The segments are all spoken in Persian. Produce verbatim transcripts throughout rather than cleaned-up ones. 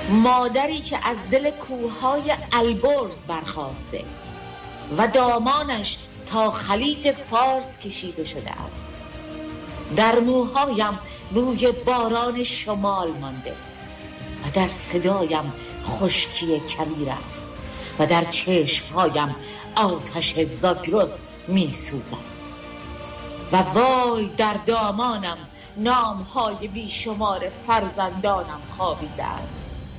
مادری که از دل کوههای البرز برخاسته و دامانش تا خلیج فارس کشیده شده است. در موهایم بوی باران شمال مانده و در صدایم خشکی کبیر است و در چشمهایم آتش زاگرس می سوزد و وای در دامانم نامهای بیشمار فرزندانم خوابیدند.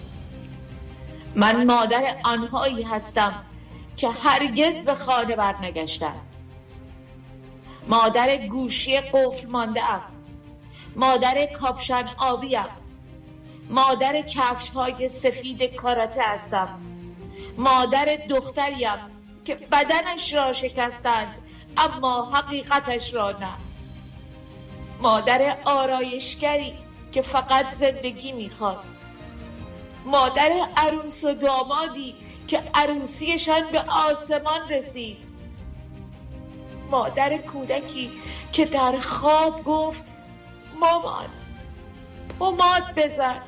من مادر آنهایی هستم که هرگز به خانه برنگشتند، مادر گوشی قفل مانده ام، مادر کاپشن آبی ام، مادر کفش های سفید کاراته هستم، مادر دختریم که بدنش را شکستند اما حقیقتش را نه، مادر آرایشگری که فقط زندگی میخواست، مادر عروس و دامادی که عروسیشان به آسمان رسید، مادر کودکی که در خواب گفت مامان پماد بزن،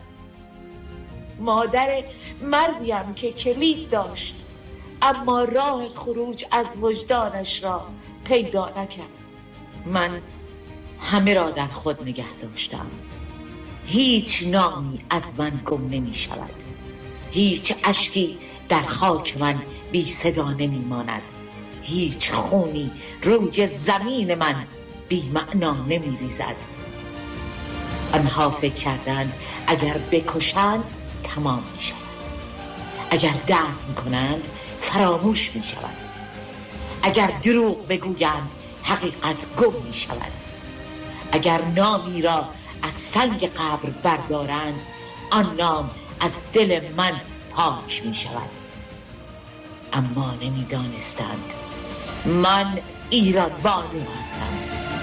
مادر مردیم که کلید داشت اما راه خروج از وجدانش را پیدا نکرد. من همه را در خود نگه داشتم. هیچ نامی از من گم نمی شود، هیچ اشکی در خاک من بی صدا نمی ماند، هیچ خونی روی زمین من بی معنا نمی ریزد. آنها فکر کردند اگر بکشند تمام می شود، اگر دفن کنند فراموش می شود، اگر دروغ بگویند حقیقت گم می شود، اگر نامی را از سنگ قبر بردارند آن نام از دل من پاک می شود. اما نمی دانستند من ایران بانو هستم.